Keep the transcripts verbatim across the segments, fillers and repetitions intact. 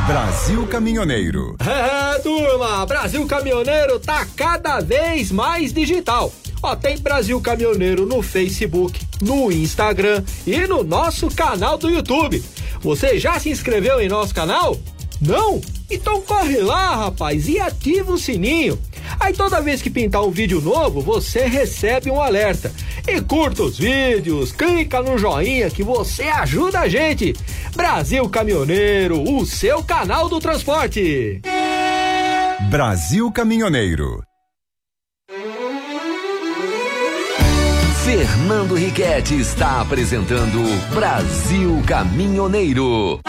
Brasil Caminhoneiro. É, turma, Brasil Caminhoneiro tá cada vez mais digital. Ó, tem Brasil Caminhoneiro no Facebook, no Instagram e no nosso canal do YouTube. Você já se inscreveu em nosso canal? Não? Então corre lá, rapaz, e ativa o sininho. Aí toda vez que pintar um vídeo novo, você recebe um alerta. E curta os vídeos, clica no joinha que você ajuda a gente. Brasil Caminhoneiro, o seu canal do transporte. Brasil Caminhoneiro. Fernando Riquetti está apresentando Brasil Caminhoneiro.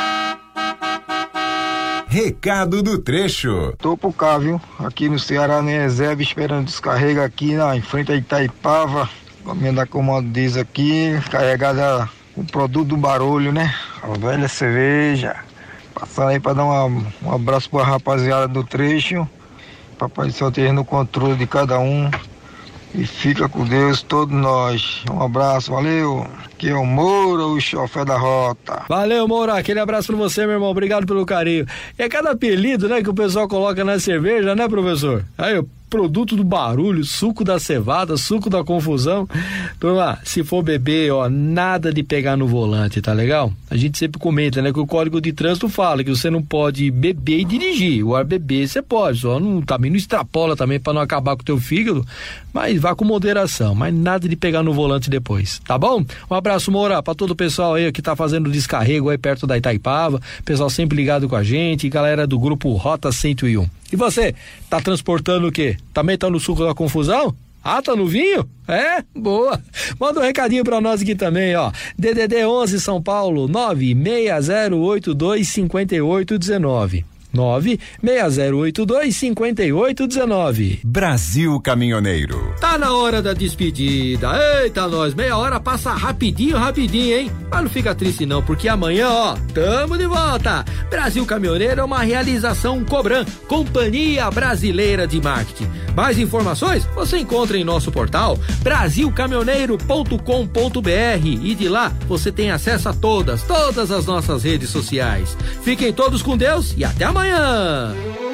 Recado do trecho. Tô por cá, viu? Aqui no Ceará, no reserva, esperando descarrega aqui na, em frente a Itaipava. Comendo a comando diz aqui, carregada com o produto do barulho, né? A velha cerveja. Passando aí pra dar uma, um abraço pra rapaziada do trecho. Papai do céu esteja no controle de cada um. E fica com Deus, todos nós. Um abraço, valeu. Aqui é o Moura, o chofé da rota. Valeu, Moura, aquele abraço pra você, meu irmão, obrigado pelo carinho. E é cada apelido, né, que o pessoal coloca na cerveja, né, professor? Aí, o produto do barulho, suco da cevada, suco da confusão. Turma, se for beber, ó, nada de pegar no volante, tá legal? A gente sempre comenta, né, que o Código de Trânsito fala que você não pode beber e dirigir. O ar beber você pode, só não, também não extrapola também pra não acabar com o teu fígado, mas vá com moderação, mas nada de pegar no volante depois, tá bom? Um abraço, Moura, pra todo o pessoal aí que tá fazendo descarrego aí perto da Itaipava, pessoal sempre ligado com a gente, galera do grupo Rota cento e um. E você, tá transportando o quê? Também tá no suco da confusão? Ah, tá no vinho? É? Boa. Manda um recadinho pra nós aqui também, ó. D D D onze São Paulo, nove seis zero oito dois cinco oito um nove. nove seis zero oito dois cinco oito um nove. Brasil Caminhoneiro. Tá na hora da despedida. Eita, nós, meia hora passa rapidinho, rapidinho, hein? Mas não fica triste não, porque amanhã, ó, tamo de volta. Brasil Caminhoneiro é uma realização Cobran, Companhia Brasileira de Marketing. Mais informações você encontra em nosso portal brasil caminhoneiro ponto com ponto b r e de lá você tem acesso a todas, todas as nossas redes sociais. Fiquem todos com Deus e até amanhã. Amanhã.